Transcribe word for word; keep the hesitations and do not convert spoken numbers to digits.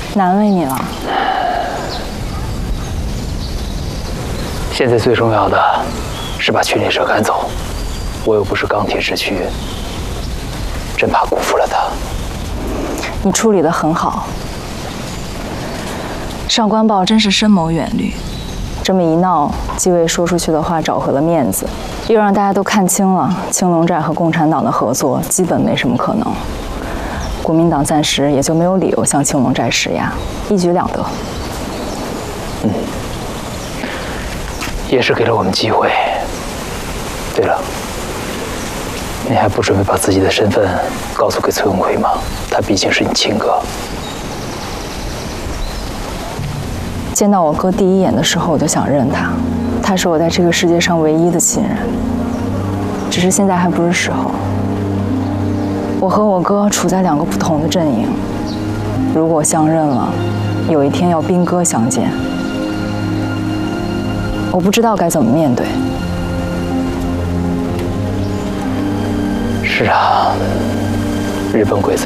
难为你了。 现在最重要的是把群猎者赶走。我又不是钢铁之躯，真怕辜负了他。 你处理得很好。上官豹真是深谋远虑，这么一闹，继位说出去的话找回了面子，又让大家都看清了青龙寨和共产党的合作基本没什么可能。国民党暂时也就没有理由向青龙寨施压，一举两得。 嗯，也是给了我们机会。对了，你还不准备把自己的身份告诉给崔永奎吗？他毕竟是你亲哥。 见到我哥第一眼的时候，我就想认他，他是我在这个世界上唯一的亲人。只是现在还不是时候。我和我哥处在两个不同的阵营，如果相认了，有一天要兵戈相见，我不知道该怎么面对。 是啊，日本鬼子